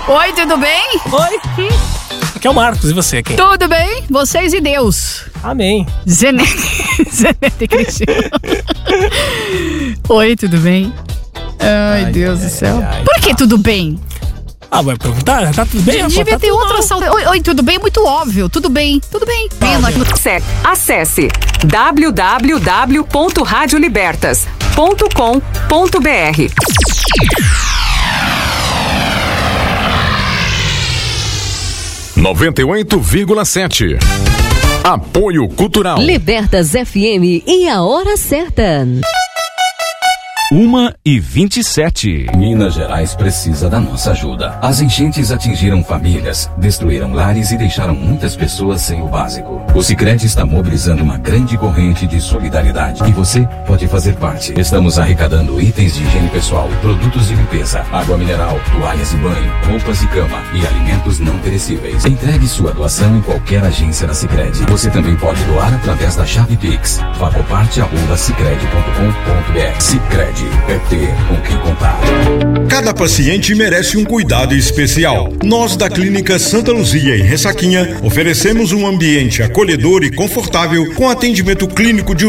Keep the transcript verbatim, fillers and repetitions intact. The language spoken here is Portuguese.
Oi, tudo bem? Oi. Aqui é o Marcos, e você, quem? Tudo bem? Vocês e Deus. Amém. Zenete, Zenete Cristiano. Oi, tudo bem? Ai, ai Deus ai, do céu. Ai, ai, Por que tá. tudo bem? Ah, vai perguntar? Tá tudo bem? Devia tá ter outra saúde. Oi, oi, tudo bem? Muito óbvio. Tudo bem, tudo bem. Ah, Acesse w w w ponto rádio libertas ponto com ponto b r. noventa e oito vírgula sete. Apoio Cultural. Libertas F M e a hora certa. Uma e vinte e sete. Minas Gerais precisa da nossa ajuda. As enchentes atingiram famílias, destruíram lares e deixaram muitas pessoas sem o básico. O Sicredi está mobilizando uma grande corrente de solidariedade e você pode fazer parte. Estamos arrecadando itens de higiene pessoal, produtos de limpeza, água mineral, toalhas de banho, roupas de cama e alimentos não perecíveis. Entregue sua doação em qualquer agência da Sicredi. Você também pode doar através da chave Pix. Facoparte arroba sicredi ponto com ponto b r. Sicredi é ter com quem contar. Cada paciente merece um cuidado especial. Nós da Clínica Santa Luzia em Ressaquinha oferecemos um ambiente acolhedor e confortável com atendimento clínico de